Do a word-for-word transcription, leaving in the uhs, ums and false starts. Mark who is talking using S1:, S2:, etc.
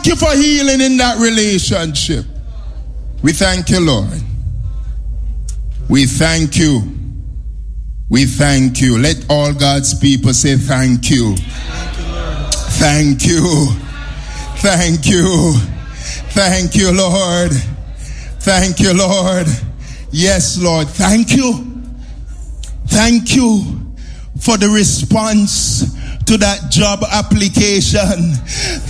S1: thank you for healing in that relationship. We thank you, Lord. We thank you. We thank you. Let all God's people say thank you. Thank you. Thank you. Thank you, Lord. Thank you, Lord. Yes, Lord. Thank you. Thank you for the response to that job application.